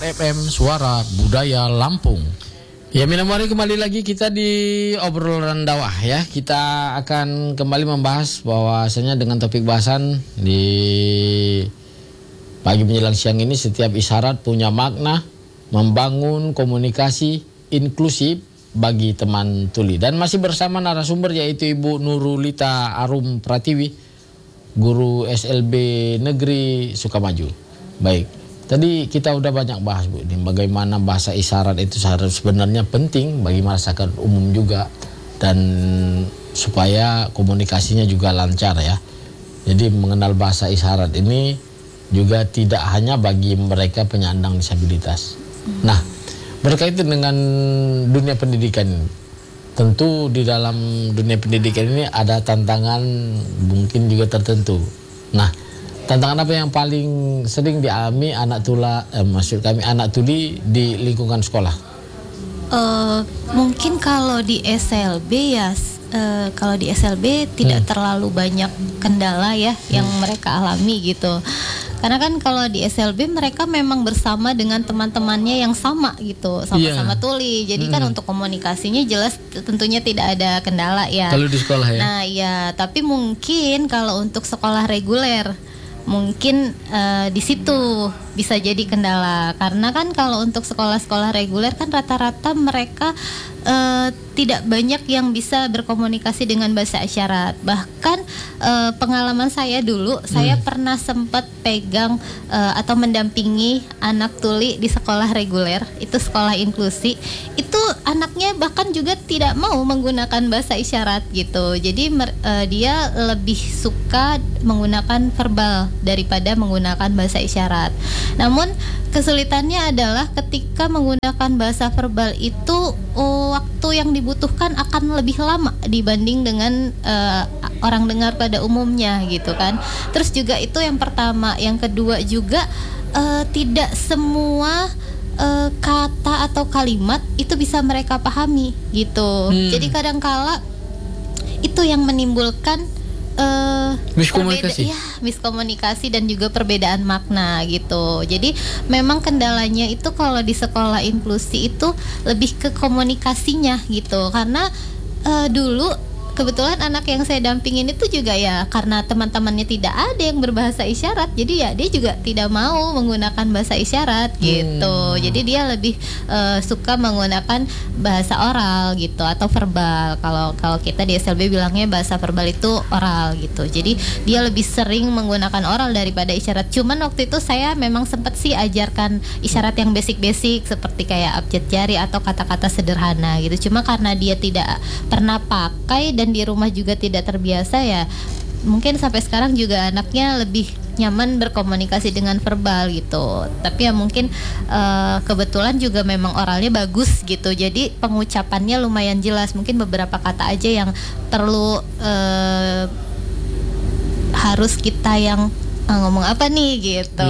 FM Suara Budaya Lampung. Ya, minamari kembali lagi kita di obrolan dakwah ya. Kita akan kembali membahas bahwasanya dengan topik bahasan di pagi menjelang siang ini, setiap isyarat punya makna membangun komunikasi inklusif bagi teman tuli. Dan masih bersama narasumber yaitu Ibu Nurulita Arum Pratiwi, guru SLB Negeri Sukamaju. Baik, tadi kita udah banyak bahas Bu, ini bagaimana bahasa isyarat itu sebenarnya penting bagi masyarakat umum juga, dan supaya komunikasinya juga lancar ya. Jadi mengenal bahasa isyarat ini juga tidak hanya bagi mereka penyandang disabilitas. Nah, berkaitan dengan dunia pendidikan, tentu di dalam dunia pendidikan ini ada tantangan mungkin juga tertentu. Nah, tantangan apa yang paling sering dialami anak tuli di lingkungan sekolah? Mungkin kalau di SLB ya, kalau di SLB tidak terlalu banyak kendala ya yang mereka alami gitu. Karena kan kalau di SLB mereka memang bersama dengan teman-temannya yang sama gitu, sama-sama tuli. Jadi kan untuk komunikasinya jelas tentunya tidak ada kendala ya. Kalau di sekolah ya? Nah ya, tapi mungkin kalau untuk sekolah reguler mungkin di situ bisa jadi kendala. Karena kan kalau untuk sekolah-sekolah reguler kan rata-rata mereka tidak banyak yang bisa berkomunikasi dengan bahasa isyarat. Bahkan pengalaman saya dulu, saya pernah sempat pegang atau mendampingi anak tuli di sekolah reguler, itu sekolah inklusi. Itu anaknya bahkan juga tidak mau menggunakan bahasa isyarat gitu. Jadi dia lebih suka menggunakan verbal daripada menggunakan bahasa isyarat. Namun kesulitannya adalah ketika menggunakan bahasa verbal itu waktu yang dibutuhkan akan lebih lama dibanding dengan orang dengar pada umumnya gitu kan. Terus juga itu yang pertama, yang kedua juga tidak semua kata atau kalimat itu bisa mereka pahami gitu. Jadi kadangkala itu yang menimbulkan miskomunikasi dan juga perbedaan makna gitu. Jadi memang kendalanya itu kalau di sekolah inklusi itu lebih ke komunikasinya gitu. Karena dulu kebetulan anak yang saya dampingin itu juga ya karena teman-temannya tidak ada yang berbahasa isyarat, jadi ya dia juga tidak mau menggunakan bahasa isyarat gitu. Jadi dia lebih suka menggunakan bahasa oral gitu atau verbal. Kalau kita di SLB bilangnya bahasa verbal itu oral gitu. Jadi dia lebih sering menggunakan oral daripada isyarat. Cuman waktu itu saya memang sempat sih ajarkan isyarat yang basic-basic seperti kayak abjad jari atau kata-kata sederhana gitu. Cuma karena dia tidak pernah pakai dan di rumah juga tidak terbiasa ya, mungkin sampai sekarang juga anaknya lebih nyaman berkomunikasi dengan verbal gitu. Tapi ya mungkin kebetulan juga memang oralnya bagus gitu, jadi pengucapannya lumayan jelas. Mungkin beberapa kata aja yang perlu harus kita yang ngomong apa nih gitu.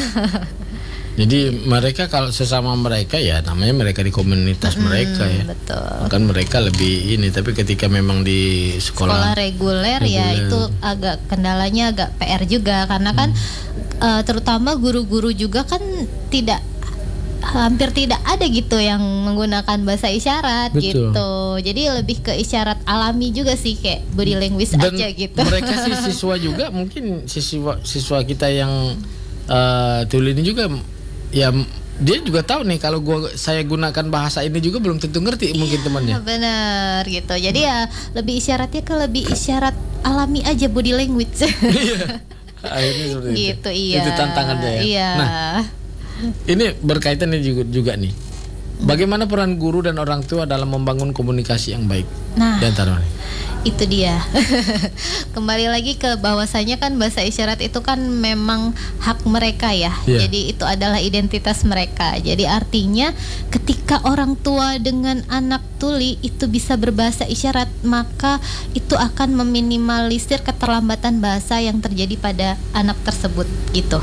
Jadi mereka kalau sesama mereka ya namanya mereka di komunitas mereka ya. Betul. Kan mereka lebih ini, tapi ketika memang di sekolah reguler ya itu agak kendalanya agak PR juga karena kan terutama guru-guru juga kan hampir tidak ada gitu yang menggunakan bahasa isyarat. Betul. Gitu. Jadi lebih ke isyarat alami juga sih, kayak body language dan aja gitu. Mereka siswa juga mungkin siswa kita yang tuli ini juga ya, dia juga tahu nih kalau saya gunakan bahasa ini juga belum tentu ngerti mungkin temannya. Benar gitu. Jadi ya lebih isyaratnya ke lebih isyarat alami aja, body language. Akhirnya seperti gitu, itu. Iya. Itu tantangannya ya. Iya. Nah, ini berkaitan juga nih. Bagaimana peran guru dan orang tua dalam membangun komunikasi yang baik? Nah, di antara itu dia. Kembali lagi ke bahwasanya kan bahasa isyarat itu kan memang hak mereka ya. Jadi itu adalah identitas mereka. Jadi artinya ketika orang tua dengan anak tuli itu bisa berbahasa isyarat, maka itu akan meminimalisir keterlambatan bahasa yang terjadi pada anak tersebut gitu.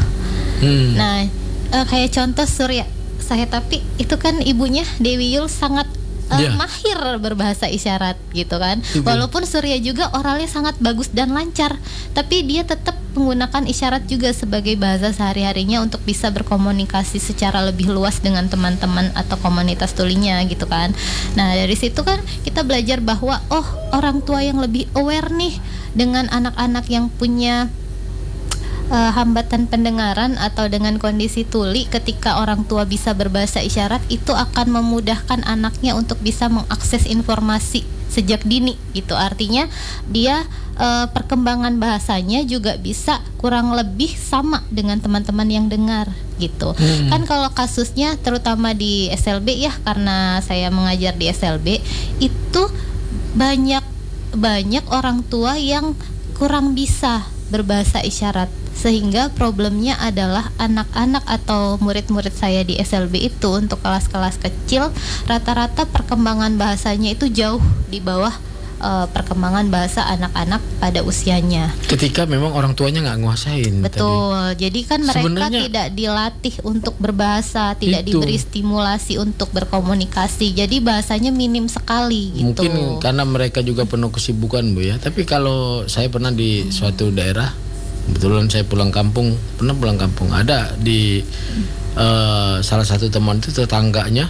Nah, kayak contoh Surya saya, tapi itu kan ibunya Dewi Yul sangat mahir berbahasa isyarat gitu kan. Walaupun Surya juga oralnya sangat bagus dan lancar, tapi dia tetap menggunakan isyarat juga sebagai bahasa sehari-harinya untuk bisa berkomunikasi secara lebih luas dengan teman-teman atau komunitas tulinya gitu kan. Nah dari situ kan kita belajar bahwa orang tua yang lebih aware nih dengan anak-anak yang punya hambatan pendengaran atau dengan kondisi tuli, ketika orang tua bisa berbahasa isyarat itu akan memudahkan anaknya untuk bisa mengakses informasi sejak dini gitu. Artinya dia perkembangan bahasanya juga bisa kurang lebih sama dengan teman-teman yang dengar gitu. Kan kalau kasusnya terutama di SLB ya, karena saya mengajar di SLB itu banyak orang tua yang kurang bisa berbahasa isyarat, sehingga problemnya adalah anak-anak atau murid-murid saya di SLB itu untuk kelas-kelas kecil rata-rata perkembangan bahasanya itu jauh di bawah perkembangan bahasa anak-anak pada usianya. Ketika memang orang tuanya nggak nguasain. Betul. Tadi. Jadi kan mereka sebenarnya tidak dilatih untuk berbahasa, tidak diberi stimulasi untuk berkomunikasi. Jadi bahasanya minim sekali gitu. Mungkin karena mereka juga penuh kesibukan Bu ya. Tapi kalau saya pernah di suatu daerah, kebetulan saya pulang kampung, ada di salah satu teman itu tetangganya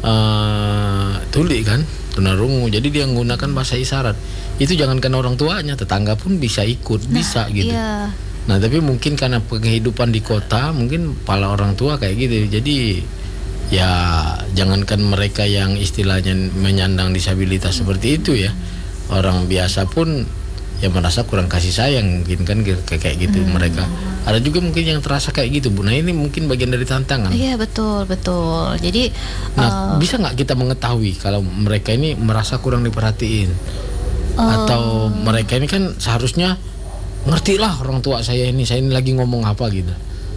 tuli kan, tunarungu, jadi dia menggunakan bahasa isyarat. Itu jangankan orang tuanya, tetangga pun bisa ikut, bisa gitu. Iya. Nah tapi mungkin karena kehidupan di kota, mungkin pala orang tua kayak gitu. Jadi ya jangankan mereka yang istilahnya menyandang disabilitas seperti itu ya, orang biasa pun ya merasa kurang kasih sayang mungkin kan kayak gitu mereka. Ada juga mungkin yang terasa kayak gitu Bu. Nah ini mungkin bagian dari tantangan. Iya betul. Jadi bisa nggak kita mengetahui kalau mereka ini merasa kurang diperhatiin atau mereka ini kan seharusnya ngerti lah orang tua saya ini lagi ngomong apa gitu.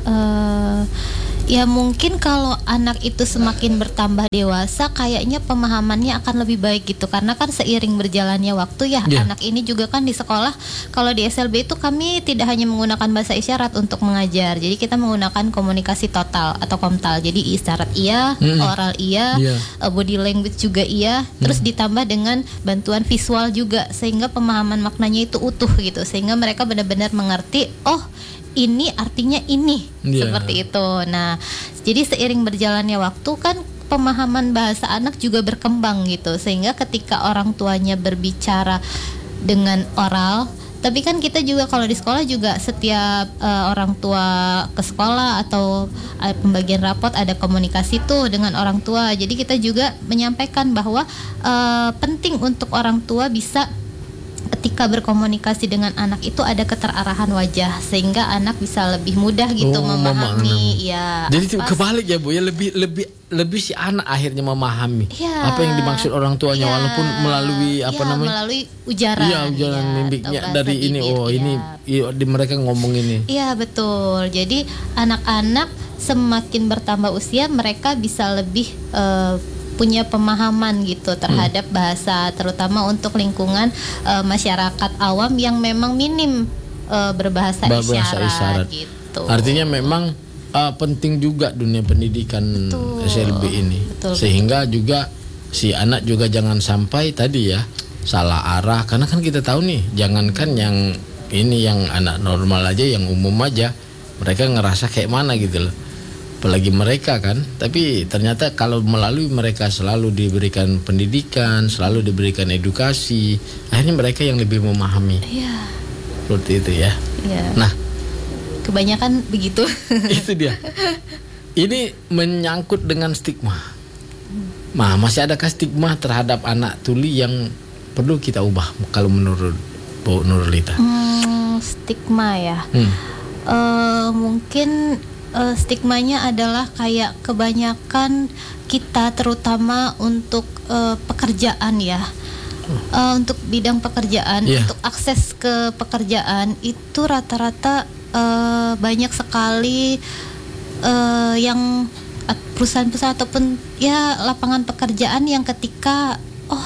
Ya mungkin kalau anak itu semakin bertambah dewasa kayaknya pemahamannya akan lebih baik gitu, karena kan seiring berjalannya waktu ya anak ini juga kan di sekolah. Kalau di SLB itu kami tidak hanya menggunakan bahasa isyarat untuk mengajar, jadi kita menggunakan komunikasi total atau komtal. Jadi isyarat iya, oral iya, body language juga iya, terus ditambah dengan bantuan visual juga, sehingga pemahaman maknanya itu utuh gitu, sehingga mereka benar-benar mengerti ini artinya ini, seperti itu. Nah, jadi seiring berjalannya waktu kan pemahaman bahasa anak juga berkembang gitu, sehingga ketika orang tuanya berbicara dengan oral, tapi kan kita juga kalau di sekolah juga setiap orang tua ke sekolah atau pembagian rapot ada komunikasi tuh dengan orang tua. Jadi kita juga menyampaikan bahwa penting untuk orang tua bisa ketika berkomunikasi dengan anak itu ada keterarahan wajah, sehingga anak bisa lebih mudah gitu memahami. Ya. Jadi kebalik ya Bu ya, lebih si anak akhirnya memahami apa yang dimaksud orang tuanya, walaupun melalui melalui ujaran. Iya, ujaran mimiknya dari ini ini mereka ngomong ini. Iya betul. Jadi anak-anak semakin bertambah usia mereka bisa lebih punya pemahaman gitu terhadap bahasa, terutama untuk lingkungan masyarakat awam yang memang minim berbahasa isyarat gitu. Artinya memang penting juga dunia pendidikan SLB ini. Sehingga juga si anak juga jangan sampai tadi ya salah arah, karena kan kita tahu nih, jangankan yang ini yang anak normal aja, yang umum aja mereka ngerasa kayak mana gitu loh. Apalagi mereka kan, tapi ternyata kalau melalui mereka selalu diberikan pendidikan, selalu diberikan edukasi, akhirnya mereka yang lebih memahami. Iya. Seperti itu ya. Iya. Nah, kebanyakan begitu. Itu dia. Ini menyangkut dengan stigma. Nah, masih adakah stigma terhadap anak tuli yang perlu kita ubah kalau menurut Bu Nurlita? Stigma ya. Mungkin stigmanya adalah kayak kebanyakan kita terutama untuk pekerjaan ya, untuk bidang pekerjaan, untuk akses ke pekerjaan itu rata-rata banyak sekali yang perusahaan-perusahaan ataupun ya lapangan pekerjaan yang ketika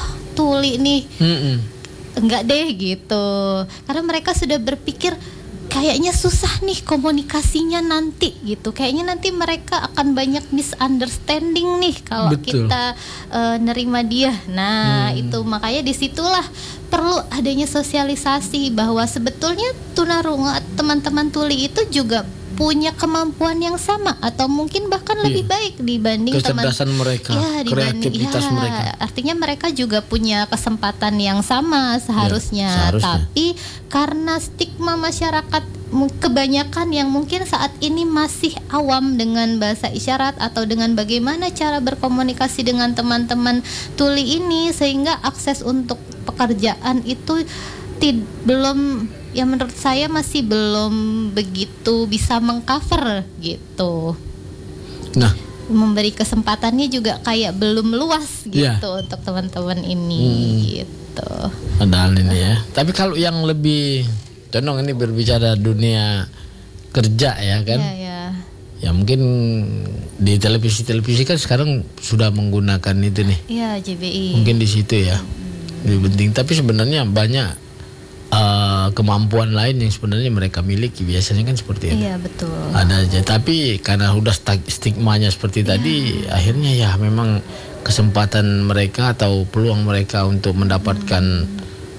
tuli nih enggak deh gitu, karena mereka sudah berpikir kayaknya susah nih komunikasinya nanti gitu. Kayaknya nanti mereka akan banyak misunderstanding nih kalau kita nerima dia. Nah, itu makanya disitulah perlu adanya sosialisasi bahwa sebetulnya tunarungu teman-teman tuli itu juga punya kemampuan yang sama atau mungkin bahkan lebih baik dibanding kecerdasan mereka, kreativitas mereka. Artinya mereka juga punya kesempatan yang sama seharusnya. Tapi karena stigma masyarakat kebanyakan yang mungkin saat ini masih awam dengan bahasa isyarat atau dengan bagaimana cara berkomunikasi dengan teman-teman tuli ini, sehingga akses untuk pekerjaan itu belum, ya menurut saya masih belum begitu bisa mengcover gitu. Nah, memberi kesempatannya juga kayak belum luas gitu untuk teman-teman ini gitu. Padahal ini ya. Tapi kalau yang lebih condong ini berbicara dunia kerja ya kan? Ya mungkin di televisi kan sekarang sudah menggunakan itu nih. Iya, JBI. Mungkin di situ ya. Lebih penting. Tapi sebenarnya banyak kemampuan lain yang sebenarnya mereka miliki, biasanya kan seperti itu. Iya, betul. Ada aja, tapi karena udah stigmanya seperti tadi, akhirnya ya memang kesempatan mereka atau peluang mereka untuk mendapatkan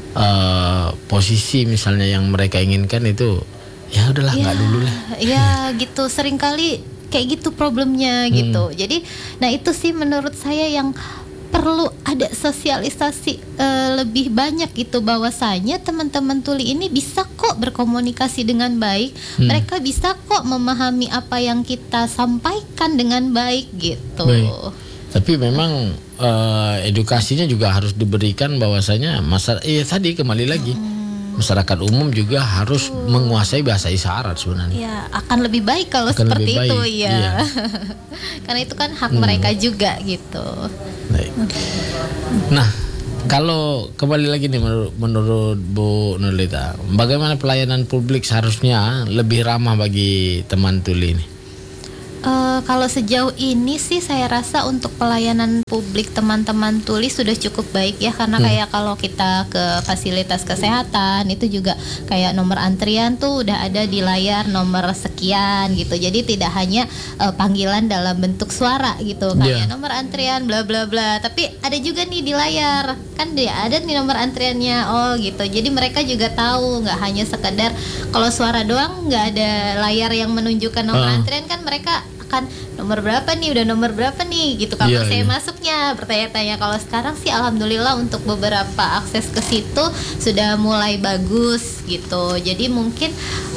posisi misalnya yang mereka inginkan itu ya udahlah nggak dulu lah. Ya gitu, seringkali kayak gitu problemnya gitu. Jadi, nah itu sih menurut saya yang perlu ada sosialisasi lebih banyak gitu, bahwasanya teman-teman tuli ini bisa kok berkomunikasi dengan baik, mereka bisa kok memahami apa yang kita sampaikan dengan baik gitu. Tapi memang edukasinya juga harus diberikan, bahwasanya tadi kembali lagi masyarakat umum juga harus menguasai bahasa isyarat sebenarnya. Ya, akan lebih baik kalau seperti itu ya. Karena itu kan hak mereka juga gitu. Baik. Nah, kalau kembali lagi nih menurut Bu Nurlita, bagaimana pelayanan publik seharusnya lebih ramah bagi teman tuli ini? Kalau sejauh ini sih saya rasa untuk pelayanan publik teman-teman tuli sudah cukup baik ya, karena kayak kalau kita ke fasilitas kesehatan itu juga kayak nomor antrian tuh udah ada di layar nomor sekian gitu. Jadi tidak hanya panggilan dalam bentuk suara gitu kayak nomor antrian bla bla bla, tapi ada juga nih di layar kan, dia ada nih nomor antriannya gitu. Jadi mereka juga tahu, nggak hanya sekedar kalau suara doang nggak ada layar yang menunjukkan nomor antrian kan, mereka akan nomor berapa nih, udah nomor berapa nih gitu kalau saya masuknya bertanya-tanya. Kalau sekarang sih alhamdulillah untuk beberapa akses ke situ sudah mulai bagus gitu. Jadi mungkin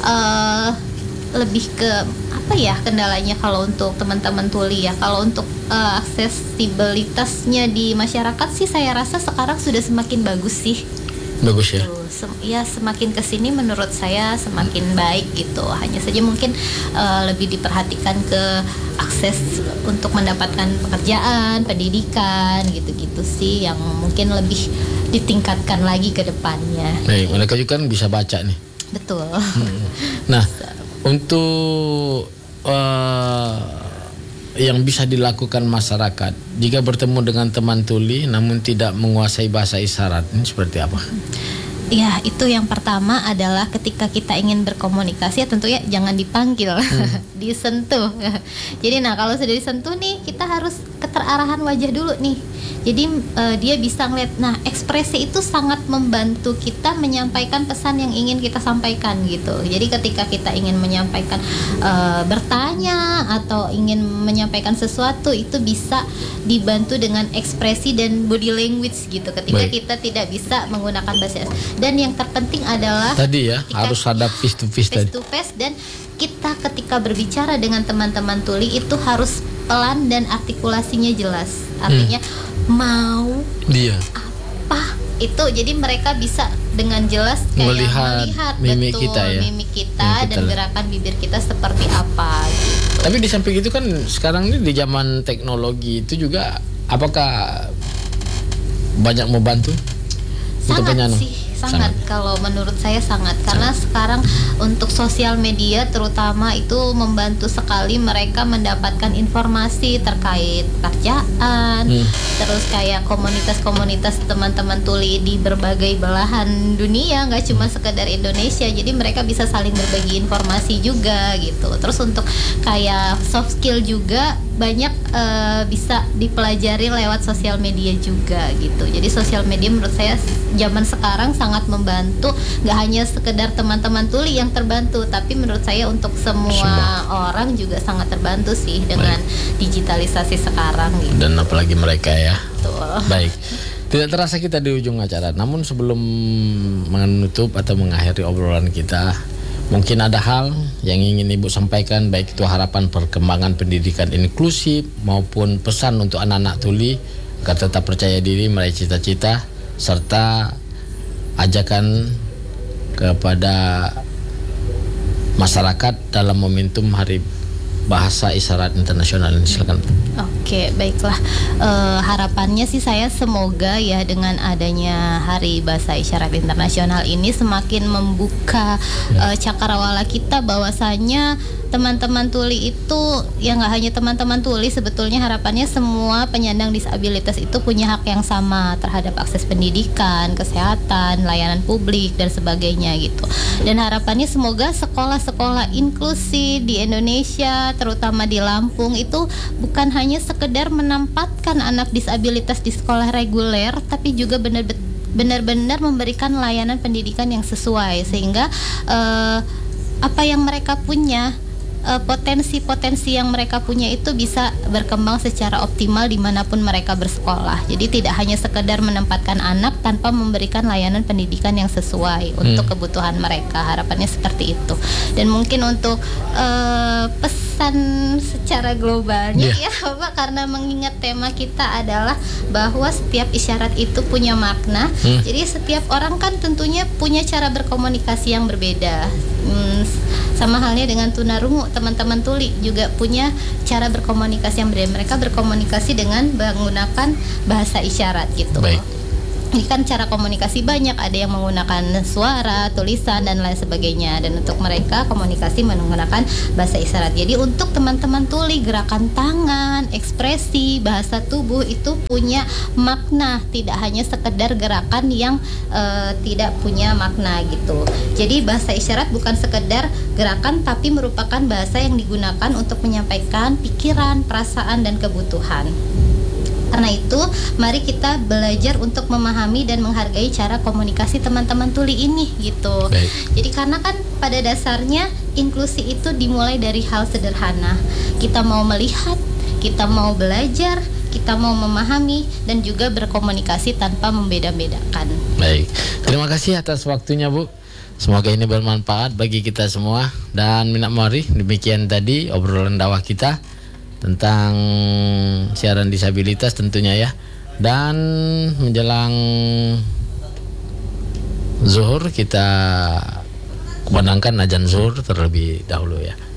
lebih ke apa ya kendalanya kalau untuk teman-teman tuli ya. Kalau untuk aksesibilitasnya di masyarakat sih saya rasa sekarang sudah semakin bagus sih. Bagus ya. Ya semakin kesini menurut saya semakin baik gitu. Hanya saja mungkin lebih diperhatikan ke akses untuk mendapatkan pekerjaan, pendidikan gitu-gitu sih yang mungkin lebih ditingkatkan lagi ke depannya. Baik, mereka juga kan bisa baca nih. Betul. Nah, untuk yang bisa dilakukan masyarakat jika bertemu dengan teman tuli namun tidak menguasai bahasa isyarat, ini seperti apa? Ya, itu yang pertama adalah ketika kita ingin berkomunikasi ya tentu ya jangan dipanggil, disentuh. Jadi kalau sudah disentuh nih kita harus keterarahan wajah dulu nih. Jadi dia bisa ngeliat, nah ekspresi itu sangat membantu kita menyampaikan pesan yang ingin kita sampaikan gitu. Jadi ketika kita ingin menyampaikan bertanya atau ingin menyampaikan sesuatu itu bisa dibantu dengan ekspresi dan body language gitu. Ketika kita tidak bisa menggunakan bahasa. Dan yang terpenting adalah tadi ya harus ada face to face dan kita ketika berbicara dengan teman-teman tuli itu harus pelan dan artikulasinya jelas. Artinya mau dia apa itu, jadi mereka bisa dengan jelas kayak melihat mimik betul kita, ya? mimik kita dan gerakan bibir kita seperti apa gitu. Tapi di samping itu kan sekarang ini di zaman teknologi itu juga apakah banyak membantu untuk penyanyi? Sangat. Kalau menurut saya sangat. Karena sekarang untuk sosial media terutama itu membantu sekali mereka mendapatkan informasi terkait kerjaan, terus kayak komunitas-komunitas teman-teman tuli di berbagai belahan dunia, nggak cuma sekedar Indonesia. Jadi mereka bisa saling berbagi informasi juga gitu. Terus untuk kayak soft skill juga banyak bisa dipelajari lewat sosial media juga gitu. Jadi sosial media menurut saya zaman sekarang sangat membantu, nggak hanya sekedar teman-teman tuli yang terbantu, tapi menurut saya untuk semua orang juga sangat terbantu sih dengan digitalisasi sekarang gitu. Dan apalagi mereka ya. Betul. Baik. Tidak terasa kita di ujung acara. Namun sebelum menutup atau mengakhiri obrolan kita, mungkin ada hal yang ingin Ibu sampaikan, baik itu harapan perkembangan pendidikan inklusif maupun pesan untuk anak-anak tuli agar tetap percaya diri, meraih cita-cita, serta ajakan kepada masyarakat dalam momentum Hari Bahasa Isyarat Internasional ini. Silakan. Oke, baiklah. Harapannya sih saya semoga ya dengan adanya Hari Bahasa Isyarat Internasional ini semakin membuka cakrawala kita, bahwasanya teman-teman tuli itu ya nggak hanya teman-teman tuli, sebetulnya harapannya semua penyandang disabilitas itu punya hak yang sama terhadap akses pendidikan, kesehatan, layanan publik dan sebagainya gitu. Dan harapannya semoga sekolah-sekolah inklusi di Indonesia, terutama di Lampung, itu bukan hanya sekedar menempatkan anak disabilitas di sekolah reguler, tapi juga benar-benar memberikan layanan pendidikan yang sesuai, sehingga apa yang mereka punya, potensi-potensi yang mereka punya itu bisa berkembang secara optimal dimanapun mereka bersekolah. Jadi tidak hanya sekedar menempatkan anak tanpa memberikan layanan pendidikan yang sesuai untuk kebutuhan mereka. Harapannya seperti itu. Dan mungkin untuk pesan secara globalnya ya Bapak, karena mengingat tema kita adalah bahwa setiap isyarat itu punya makna. Jadi setiap orang kan tentunya punya cara berkomunikasi yang berbeda. Sama halnya dengan tunarungu, teman-teman tuli juga punya cara berkomunikasi yang berbeda. Mereka berkomunikasi dengan menggunakan bahasa isyarat gitu. Baik. Ini kan cara komunikasi banyak, ada yang menggunakan suara, tulisan dan lain sebagainya. Dan untuk mereka komunikasi menggunakan bahasa isyarat. Jadi untuk teman-teman tuli, gerakan tangan, ekspresi, bahasa tubuh itu punya makna, tidak hanya sekedar gerakan yang tidak punya makna gitu. Jadi bahasa isyarat bukan sekedar gerakan, tapi merupakan bahasa yang digunakan untuk menyampaikan pikiran, perasaan dan kebutuhan. Karena itu, mari kita belajar untuk memahami dan menghargai cara komunikasi teman-teman tuli ini gitu. Baik. Jadi karena kan pada dasarnya inklusi itu dimulai dari hal sederhana. Kita mau melihat, kita mau belajar, kita mau memahami dan juga berkomunikasi tanpa membeda-bedakan. Baik. Terima kasih atas waktunya, Bu. Semoga ini bermanfaat bagi kita semua. Dan minat mari, demikian tadi obrolan dakwah kita tentang siaran disabilitas tentunya ya. Dan menjelang zuhur kita kumandangkan azan zuhur terlebih dahulu ya.